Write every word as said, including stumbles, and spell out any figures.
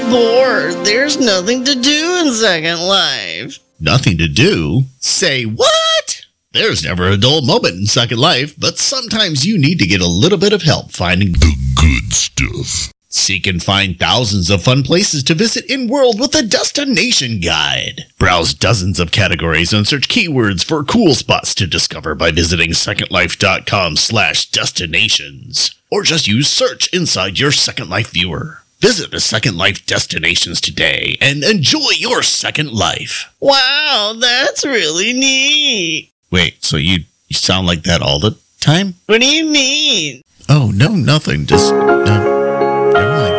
bored. There's nothing to do in Second Life. Nothing to do? Say what? There's never a dull moment in Second Life, but sometimes you need to get a little bit of help finding the good stuff. Seek and find thousands of fun places to visit in World with a Destination Guide. Browse dozens of categories and search keywords for cool spots to discover by visiting secondlife.com slash destinations. Or just use search inside your Second Life viewer. Visit the Second Life destinations today and enjoy your Second Life. Wow, that's really neat. Wait, so you, you sound like that all the time? What do you mean? Oh, no, nothing. Just, no. Never mind.